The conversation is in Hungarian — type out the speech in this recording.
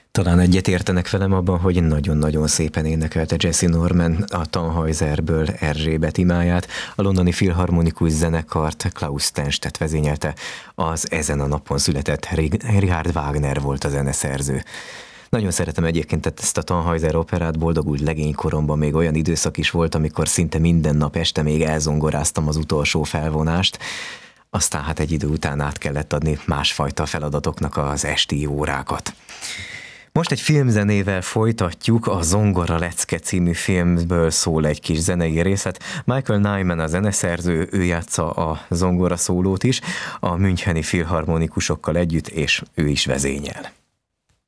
Talán egyet értenek velem abban, hogy nagyon-nagyon szépen énekelte Jessye Norman a Tannhäuserből Erzsébet imáját, a londoni filharmonikus zenekart Klaus Tennstedt vezényelte, az ezen a napon született Richard Wagner volt a zeneszerző. Nagyon szeretem egyébként ezt a Tannhäuser operát, boldogult legénykoromban még olyan időszak is volt, amikor szinte minden nap este még elzongoráztam az utolsó felvonást, aztán hát egy idő után át kellett adni másfajta feladatoknak az esti órákat. Most egy filmzenével folytatjuk, a Zongora lecke című filmből szól egy kis zenei részlet. Michael Nyman a zeneszerző, ő játsza a zongora szólót is, a müncheni filharmonikusokkal együtt, és ő is vezényel.